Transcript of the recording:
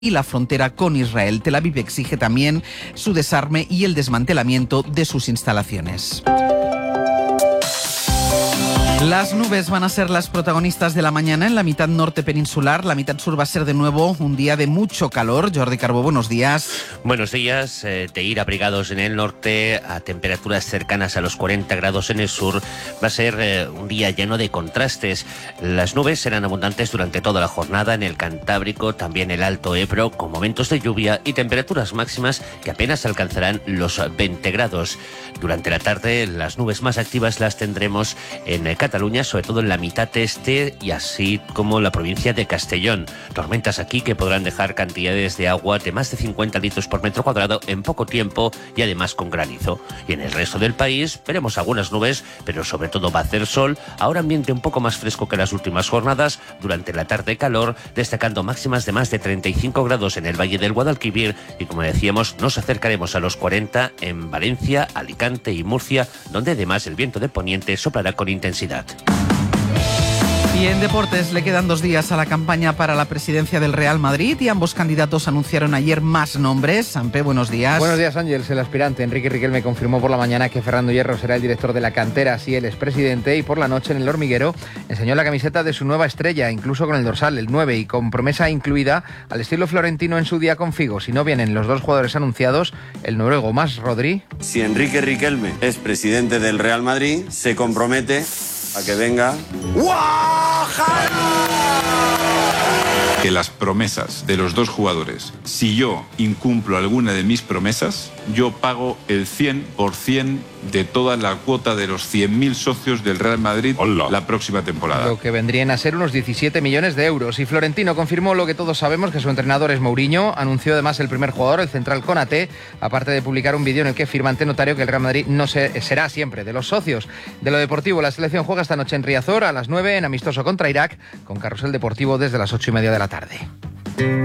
y la frontera con Israel. Tel Aviv exige también su desarme y el desmantelamiento de sus instalaciones. Las nubes van a ser las protagonistas de la mañana en la mitad norte peninsular. La mitad sur va a ser de nuevo un día de mucho calor. Jordi Carbó, buenos días. Buenos días. De ir abrigados en el norte a temperaturas cercanas a los 40 grados en el sur, va a ser un día lleno de contrastes. Las nubes serán abundantes durante toda la jornada en el Cantábrico, también el Alto Ebro, con momentos de lluvia y temperaturas máximas que apenas alcanzarán los 20 grados. Durante la tarde, las nubes más activas las tendremos en Cataluña, sobre todo en la mitad este y así como la provincia de Castellón. Tormentas aquí que podrán dejar cantidades de agua de más de 50 litros por metro cuadrado en poco tiempo y además con granizo. Y en el resto del país veremos algunas nubes, pero sobre todo va a hacer sol. Ahora ambiente un poco más fresco que las últimas jornadas. Durante la tarde calor, destacando máximas de más de 35 grados en el Valle del Guadalquivir y, como decíamos, nos acercaremos a los 40 en Valencia, Alicante y Murcia, donde además el viento de poniente soplará con intensidad. Y en deportes le quedan 2 días a la campaña para la presidencia del Real Madrid y ambos candidatos anunciaron ayer más nombres. Sampe, buenos días. Buenos días, Ángels. El aspirante Enrique Riquelme confirmó por la mañana que Fernando Hierro será el director de la cantera si él es presidente, y por la noche en El Hormiguero enseñó la camiseta de su nueva estrella, incluso con el dorsal, el 9, y con promesa incluida al estilo florentino en su día con Figo. Si no vienen los 2 jugadores anunciados, el noruego Mas Rodri. Si Enrique Riquelme es presidente del Real Madrid, se compromete a que venga que las promesas de los 2 jugadores, si yo incumplo alguna de mis promesas, yo pago el 100% de toda la cuota de los 100.000 socios del Real Madrid la próxima temporada. Lo que vendrían a ser unos 17 millones de euros. Y Florentino confirmó lo que todos sabemos, que su entrenador es Mourinho. Anunció además el primer jugador, el central Konaté, aparte de publicar un vídeo en el que firma ante notario que el Real Madrid no será siempre de los socios. De lo deportivo, la selección juega esta noche en Riazor a las 9 en amistoso contra Irak, con carrusel deportivo desde las 8:30 de la tarde.